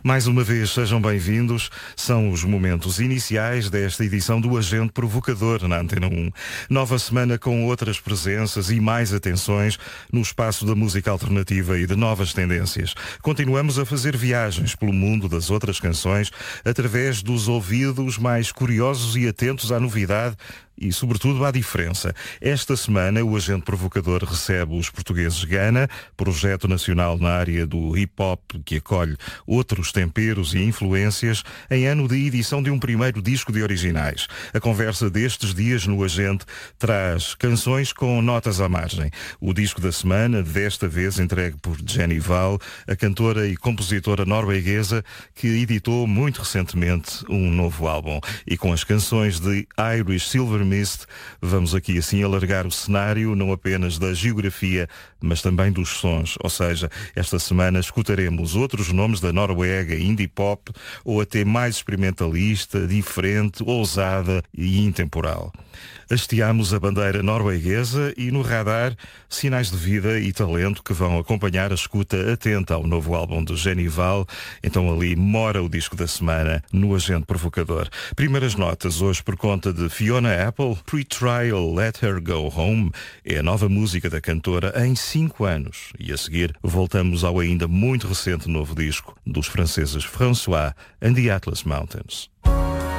Mais uma vez, sejam bem-vindos. São os momentos iniciais desta edição do Agente Provocador na Antena 1. Nova semana com outras presenças e mais atenções no espaço da música alternativa e de novas tendências. Continuamos a fazer viagens pelo mundo das outras canções através dos ouvidos mais curiosos e atentos à novidade e, sobretudo, à diferença. Esta semana, o Agente Provocador recebe os portugueses Gana, projeto nacional na área do hip-hop que acolhe outros temperos e influências, em ano de edição de um primeiro disco de originais. A conversa destes dias no Agente traz canções com notas à margem. O disco da semana, desta vez entregue por Jenny Val, a cantora e compositora norueguesa que editou muito recentemente um novo álbum. E com as canções de Irish Silver Mist, vamos aqui assim alargar o cenário não apenas da geografia, mas também dos sons. Ou seja, esta semana escutaremos outros nomes da Noruega, indie pop, ou até mais experimentalista, diferente, ousada e intemporal. Hasteamos a bandeira norueguesa e no radar sinais de vida e talento que vão acompanhar a escuta atenta ao novo álbum de Genival. Então ali mora o disco da semana no Agente Provocador. Primeiras notas hoje por conta de Fiona Apple. Pre-Trial Let Her Go Home é a nova música da cantora em 5 anos. E a seguir voltamos ao ainda muito recente novo disco dos franceses François and the Atlas Mountains.